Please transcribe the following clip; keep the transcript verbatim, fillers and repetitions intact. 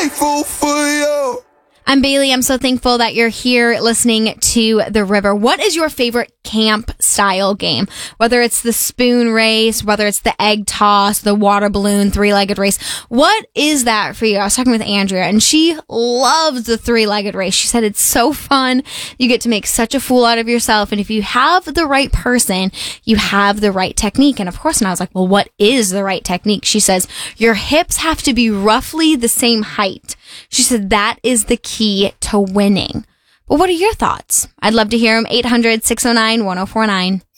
Thankful for you. I'm Bailey. I'm so thankful that you're here listening to The River. What is your favorite camp style game? Whether it's the spoon race, whether it's the egg toss, the water balloon, three-legged race. What is that for you? I was talking with Andrea and she loves the three-legged race. She said it's so fun. You get to make such a fool out of yourself. And if you have the right person, you have the right technique. And of course, and I was like, well, what is the right technique? She says, your hips have to be roughly the same height. She said that is the key to winning. But what are your thoughts? I'd love to hear them. eight hundred, six oh nine, one oh four nine.